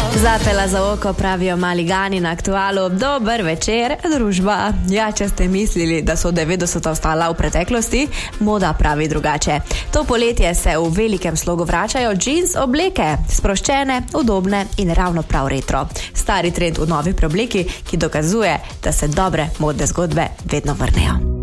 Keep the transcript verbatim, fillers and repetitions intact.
Zapela za oko, pravijo Maligani na Aktualu. Dober večer, družba. Ja, če ste mislili, da so devetdeseta ostala v preteklosti, moda pravi drugače. To poletje se v velikem slogu vračajo jeans obleke, sproščene, udobne in ravno prav retro. Stari trend v novi preobleki, ki dokazuje, da se dobre modne zgodbe vedno vrnejo.